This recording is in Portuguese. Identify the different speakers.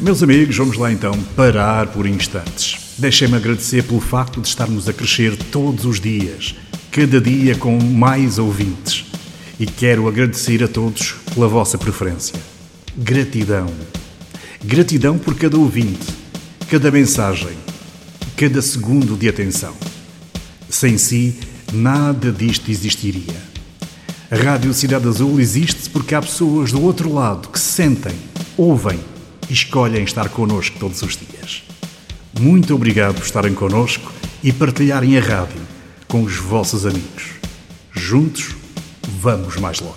Speaker 1: Meus amigos, vamos lá então parar por instantes. Deixem-me agradecer pelo facto de estarmos a crescer todos os dias, cada dia com mais ouvintes. E quero agradecer a todos pela vossa preferência. Gratidão. Gratidão por cada ouvinte, cada mensagem, cada segundo de atenção. Sem si, nada disto existiria. A Rádio Cidade Azul existe porque há pessoas do outro lado que se sentem, ouvem e escolhem estar connosco todos os dias. Muito obrigado por estarem connosco e partilharem a rádio com os vossos amigos. Juntos, vamos mais longe.